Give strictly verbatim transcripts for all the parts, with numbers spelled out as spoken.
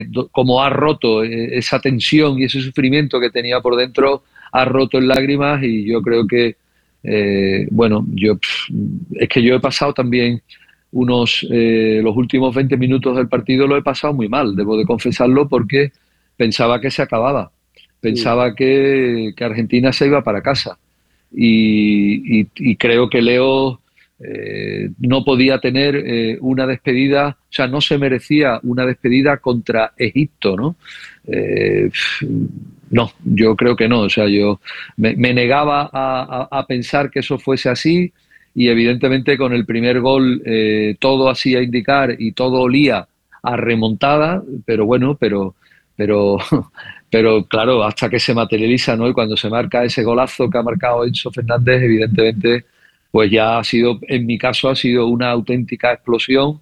como ha roto esa tensión y ese sufrimiento que tenía por dentro, ha roto en lágrimas. Y yo creo que, eh, bueno, yo es que yo he pasado también unos, eh, los últimos veinte minutos del partido lo he pasado muy mal, debo de confesarlo, porque pensaba que se acababa, Sí. pensaba que, que Argentina se iba para casa. Y, y, y creo que Leo eh, no podía tener eh, una despedida, o sea, no se merecía una despedida contra Egipto, ¿no? Eh, no, yo creo que no, o sea, yo me, me negaba a, a, a, pensar que eso fuese así. Y evidentemente con el primer gol eh, todo hacía indicar y todo olía a remontada, pero bueno, pero, pero, pero claro, hasta que se materializa, ¿no? Y cuando se marca ese golazo que ha marcado Enzo Fernández, evidentemente, pues ya ha sido, en mi caso, ha sido una auténtica explosión,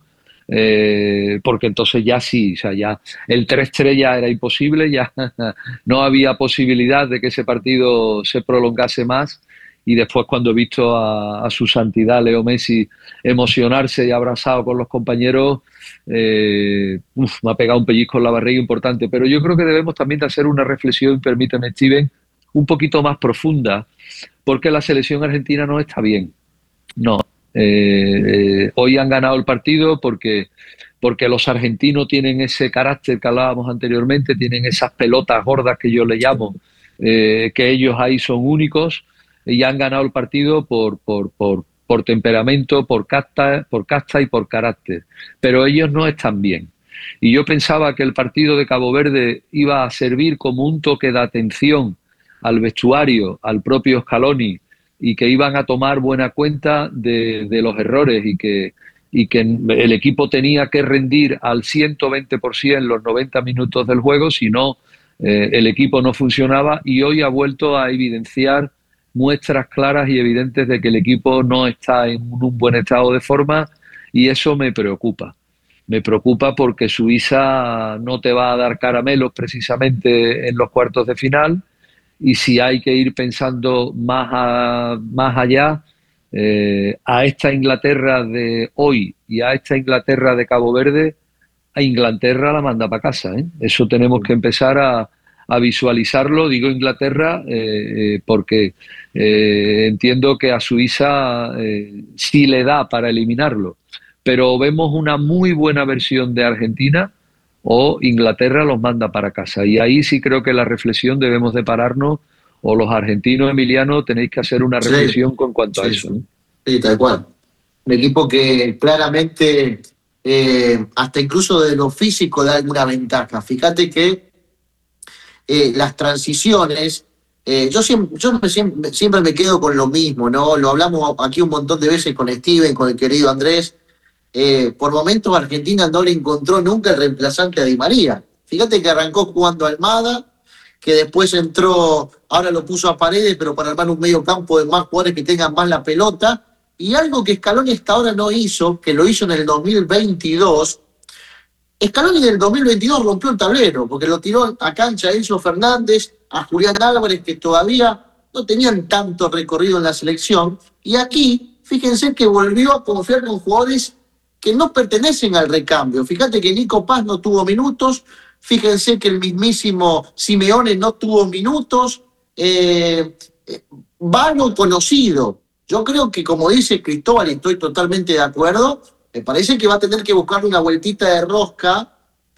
eh, porque entonces ya sí, o sea, ya el tres tres ya era imposible, ya no había posibilidad de que ese partido se prolongase más. Y después, cuando he visto a, a su santidad Leo Messi emocionarse y abrazado con los compañeros, eh, uf, me ha pegado un pellizco en la barriga importante. Pero yo creo que debemos también de hacer una reflexión, permíteme, Steven, un poquito más profunda, porque la selección argentina no está bien. No. Eh, eh, hoy han ganado el partido porque, porque los argentinos tienen ese carácter que hablábamos anteriormente, tienen esas pelotas gordas que yo le llamo, eh, que ellos ahí son únicos, y han ganado el partido por, por, por, por temperamento, por casta, por casta y por carácter. Pero ellos no están bien. Y yo pensaba que el partido de Cabo Verde iba a servir como un toque de atención al vestuario, al propio Scaloni, y que iban a tomar buena cuenta de, de los errores, y que, y que el equipo tenía que rendir al ciento veinte por ciento los noventa minutos del juego, si no, eh, el equipo no funcionaba. Y hoy ha vuelto a evidenciar muestras claras y evidentes de que el equipo no está en un buen estado de forma, y eso me preocupa. Me preocupa porque Suiza no te va a dar caramelos precisamente en los cuartos de final. Y si hay que ir pensando más, a, más allá, eh, a esta Inglaterra de hoy y a esta Inglaterra de Cabo Verde, a Inglaterra la manda para casa, ¿eh? Eso tenemos que empezar a, a visualizarlo. Digo Inglaterra eh, eh, porque eh, entiendo que a Suiza eh, sí le da para eliminarlo, pero vemos una muy buena versión de Argentina, o Inglaterra los manda para casa. Y ahí sí creo que la reflexión debemos de pararnos, o los argentinos, Emiliano, tenéis que hacer una Sí, reflexión con cuanto a sí, eso, ¿no? sí, sí, tal cual. Un equipo que claramente, eh, hasta incluso de lo físico, da alguna ventaja. Fíjate que eh, las transiciones, eh, yo, siempre, yo me, siempre, siempre me quedo con lo mismo, ¿no? Lo hablamos aquí un montón de veces con Steven, con el querido Andrés. Eh, por momentos Argentina no le encontró nunca el reemplazante a Di María. Fíjate que arrancó jugando Almada, que después entró, ahora lo puso a Paredes, pero para armar un medio campo de más jugadores que tengan más la pelota. Y algo que Scaloni hasta ahora no hizo, que lo hizo en el dos mil veintidós, Scaloni en el dos mil veintidós rompió el tablero, porque lo tiró a cancha a Enzo Fernández, a Julián Álvarez, que todavía no tenían tanto recorrido en la selección. Y aquí, fíjense que volvió a confiar con jugadores que no pertenecen al recambio. Fíjate que Nico Paz no tuvo minutos, fíjense que el mismísimo Simeone no tuvo minutos, eh, vano conocido. Yo creo que, como dice Cristóbal, y estoy totalmente de acuerdo, me parece que va a tener que buscar una vueltita de rosca,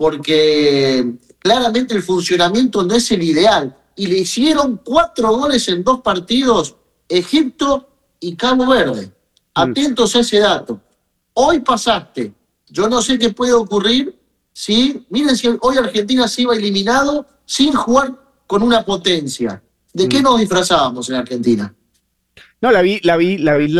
porque claramente el funcionamiento no es el ideal. Y le hicieron cuatro goles en dos partidos, Egipto y Cabo Verde. Atentos a ese dato. Hoy pasaste. Yo no sé qué puede ocurrir si, miren, si hoy Argentina se iba eliminado sin jugar con una potencia. ¿De qué nos disfrazábamos en Argentina? No, la vi, la vi, la vi